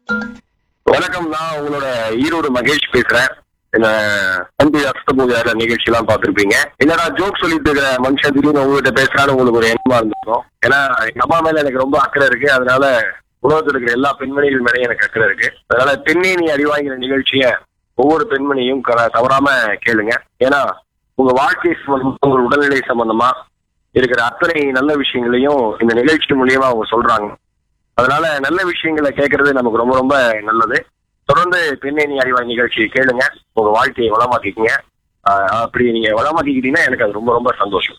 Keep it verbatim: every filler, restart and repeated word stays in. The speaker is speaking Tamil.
வணக்கம். நான் உங்களோட ஈரோடு மகேஷ் பேசுறேன். என்ன தம்பி அஸ்தபூஜை நிகழ்ச்சி எல்லாம் பார்த்திருப்பீங்க. என்னடா ஜோக் சொல்லிட்டு இருக்கிற மனுஷன் திடீர்னு உங்ககிட்ட பேசுறான்னு உங்களுக்கு ஒரு எண்ணமா இருந்திருக்கும். ஏன்னா எங்க அம்மா மேல எனக்கு ரொம்ப அக்கறை இருக்கு. அதனால உலகத்தில் இருக்கிற எல்லா பெண்மணிகள் மேலேயும் எனக்கு அக்கறை இருக்கு. அதனால பெண்ணே நீ அறிவாங்கிற நிகழ்ச்சிய ஒவ்வொரு பெண்மணியும் தவறாம கேளுங்க. ஏன்னா உங்க வாழ்க்கை சம்பந்தமா, உங்க உடல்நிலை சம்பந்தமா இருக்கிற அத்தனை நல்ல விஷயங்களையும் இந்த நிகழ்ச்சி மூலியமா அவங்க சொல்றாங்க. அதனால நல்ல விஷயங்களை கேட்கறது நமக்கு ரொம்ப ரொம்ப நல்லது. தொடர்ந்து பெண்ணே நீ அறிவாய் நிகழ்ச்சி கேளுங்க. உங்க வாழ்க்கையை வளமாக்கிக்கீங்க. அப்படி நீங்க வளமாக்கிக்கிட்டீங்கன்னா எனக்கு அது ரொம்ப ரொம்ப சந்தோஷம்.